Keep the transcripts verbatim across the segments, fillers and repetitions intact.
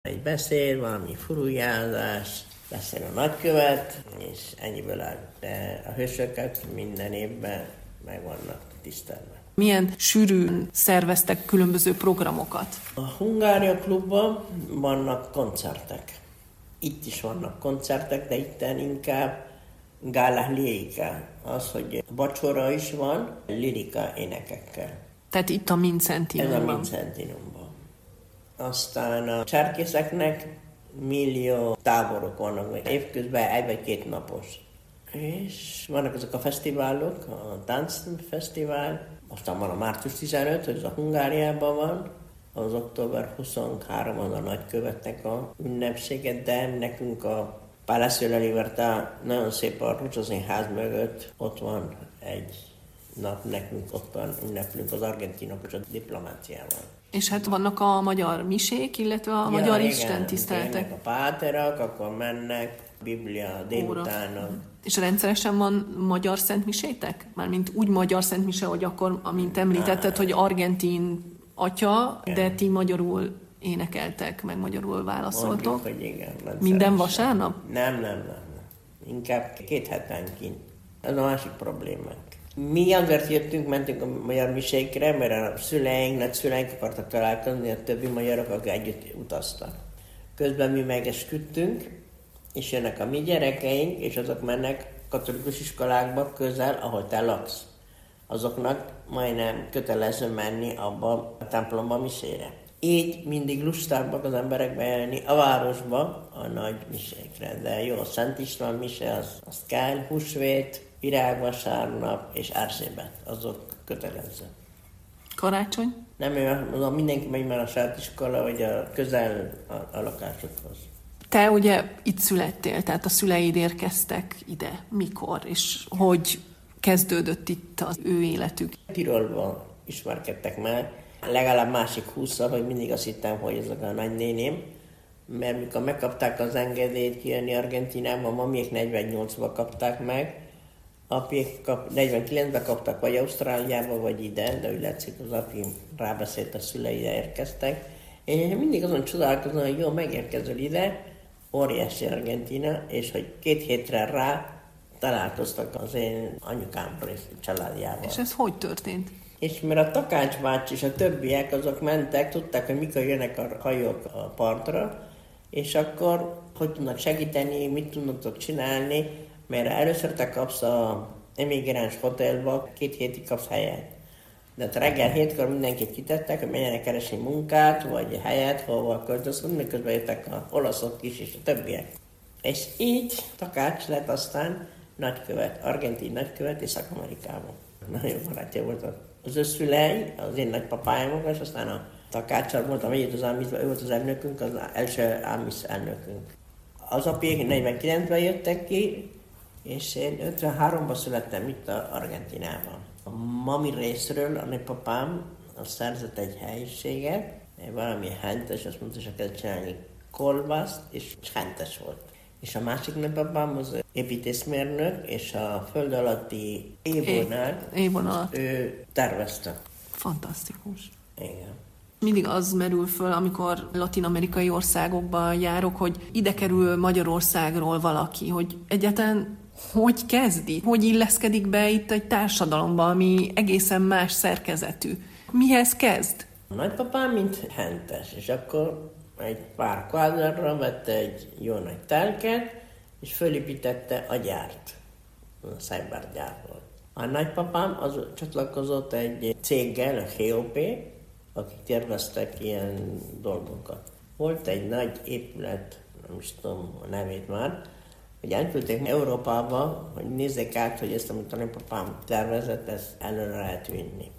egy beszéd, valami furujázás, beszél a nagykövet, és ennyiből áll. De a hősöket minden évben meg vannak tisztelve. Milyen sűrűn szerveztek különböző programokat? A Hungária Klubban vannak koncertek. Itt is vannak koncertek, de itten inkább gála lirika. Az, hogy vacsora is van, lirika énekekkel. Tehát itt a Mincentinumban. Ez a Mincentinumban. Aztán a cserkészeknek millió táborok vannak, évközben egy vagy két napos. És vannak azok a fesztiválok, a táncfesztivál, aztán van a március tizenötödike, hogy ez a Hungáriában van, az október huszonharmadika az a nagykövetnek a ünnepsége, de nekünk a Palacio de la Libertad nagyon szép a Rózsaszín ház mögött, ott van egy nap, nekünk ottan ünneplünk az argentinok a diplomáciával. És hát vannak a magyar misék, illetve a ja, magyar istentiszteletek. A páterak, akkor mennek, Biblia délutánok. És rendszeresen van magyar szentmisétek? Mármint úgy magyar szentmise, hogy akkor, amint említetted, hogy argentin atya, igen, de ti magyarul énekeltek, meg magyarul válaszoltok. Mondjuk, hogy igen. Minden vasárnap? Nem, nem, nem, nem. Inkább két hetenként. Ez a másik problémánk. Mi azért jöttünk, mentünk a magyar misékre, mert a szüleink, nagyszüleink akartak találkozni, a többi magyarok, akik együtt utaztak. Közben mi megesküdtünk, és jönnek a mi gyerekeink, és azok mennek katolikus iskolákba közel, ahol te laksz. Azoknak majdnem kötelező menni abba a templomba misére. Így mindig lustábbak az emberek bejönni a városba a nagy misékre. De jó, a Szent István mise, az, az kell, húsvét, virágvasárnap és Erzsébet, azok kötelező. Karácsony? Nem, ő, mindenki megy már a saját iskola, vagy a közel a, a lakásokhoz. Te ugye itt születtél, tehát a szüleid érkeztek ide. Mikor? És hogy kezdődött itt az ő életük? Tirolban ismerkedtek már. Legalább másik húszszor, hogy mindig azt hittem, hogy ezek a nagynéném. Mert mikor megkapták az engedélyt kijönni Argentinában, mamiék negyvennyolcban kapták meg, apiék kap, negyvenkilencben kaptak vagy Ausztráliába, vagy ide, de úgy látszik, az api rábeszélt, a szülei ide érkeztek. Én mindig azon csodálkozom, hogy jó, megérkezol ide, óriási Argentina, és hogy két hétre rá találkoztak az én anyukám családjával. És ez hogy történt? És mert a Takács bácsi és a többiek azok mentek, tudták, hogy mikor jönnek a hajók a partra, és akkor hogy tudnak segíteni, mit tudnak csinálni, mert először te kapsz a emigráns hotelba, két hétig kapsz helyet. De reggel hétkor mindenkit kitettek, hogy menjenek keresni munkát, vagy helyet, hova költözünk, miközben jöttek az olaszok is, és a többiek. És így Takács lett aztán nagykövet, argentin nagykövet Észak-Amerikában. Nagyon barátja volt az ő szülei, az én nagypapájámok, és aztán a Takáccsal voltam együtt az Ámiszban, ő volt az elnökünk, az első Ámisz elnökünk. Az apiék negyvenkilencben jöttek ki, és én ötvenháromban születtem itt a Argentinában. A mami részről a nagypapám az szerzett egy helyiséget, valami hentes, azt mondta, hogy kell csinálni kolbászt, és hentes volt. És a másik nagypapám az építészmérnök, és a föld alatti évonal, évonal. ő tervezte. Fantasztikus. Igen. Mindig az merül föl, amikor latin-amerikai országokban járok, hogy ide kerül Magyarországról valaki, hogy egyáltalán hogy kezdi, hogy illeszkedik be itt egy társadalomba, ami egészen más szerkezetű. Mihez kezd? A nagypapám mint hentes, és akkor egy pár kvádrra vette egy jó nagy telket, és fölépítette a gyárt, a szájbárgyárból. A nagypapám az csatlakozott egy céggel, a gé o pé, akik terveztek ilyen dolgokat. Volt egy nagy épület, nem is tudom a nevét már, hogy elküldték Európába, hogy nézzék át, hogy ezt, amit a nagypapám tervezett, ezt előre lehet vinni.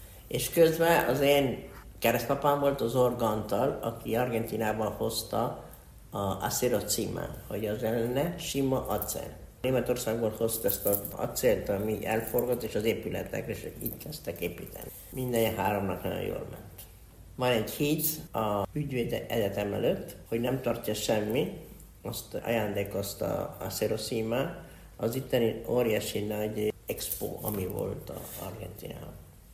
És közben az én keresztapám volt az Organtal, aki Argentinában hozta a Acero Cima, hogy az lenne sima acél. Németországból hozta ezt az acélt, ami elforgott, és az épületekre, és így kezdtek építeni. Minden háromnak nagyon jól ment. Van egy híd a ügyvéd egyetem előtt, hogy nem tartja semmi, azt ajándékozta a Acero Cima, az itteni óriási nagy expo, ami volt a Argentinában.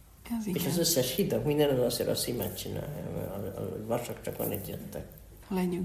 És az összes hídak, minden az Acero Cimát csinálja, a vasak csak van itt jöttek. Legyünk.